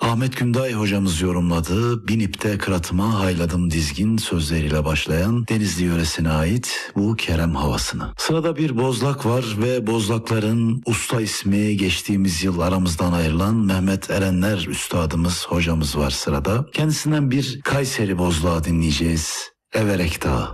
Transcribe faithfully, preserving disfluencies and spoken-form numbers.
Ahmet Günday hocamız yorumladı. Binip'te kıratıma hayladım dizgin sözleriyle başlayan Denizli yöresine ait bu Kerem havasını. Sırada bir bozlak var ve bozlakların usta ismi geçtiğimiz yıl aramızdan ayrılan Mehmet Erenler üstadımız, hocamız var sırada. Kendisinden bir Kayseri bozlağı dinleyeceğiz. Everek Dağı.